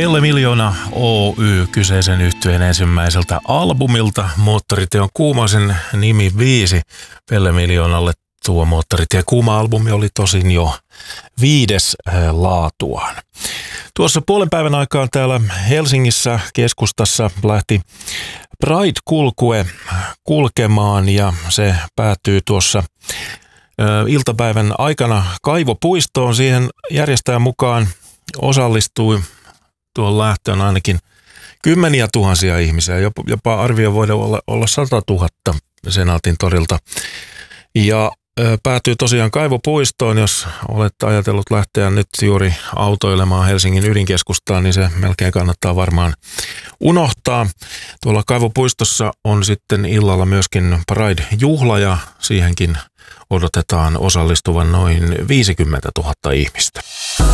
Pelle Miljoona Oy kyseisen yhtyeen ensimmäiseltä albumilta. Moottoritie on kuuma, sen nimi 5 Pelle Miljoonalle. Tuo Moottoritie kuuma albumi oli tosin jo 5. laatuaan. Tuossa puolen päivän aikaan täällä Helsingissä keskustassa lähti Pride-kulkue kulkemaan ja se päätyy tuossa iltapäivän aikana Kaivopuistoon. Siihen järjestäjän mukaan osallistui tuon lähtöön ainakin kymmeniä tuhansia ihmisiä, jopa arvio voidaan olla 100 000 Senaatin torilta. Ja päätyy tosiaan Kaivopuistoon, jos olette ajatellut lähteä nyt juuri autoilemaan Helsingin ydinkeskustaan, niin se melkein kannattaa varmaan unohtaa. Tuolla Kaivopuistossa on sitten illalla myöskin Pride-juhla ja siihenkin odotetaan osallistuvan noin 50 000 ihmistä.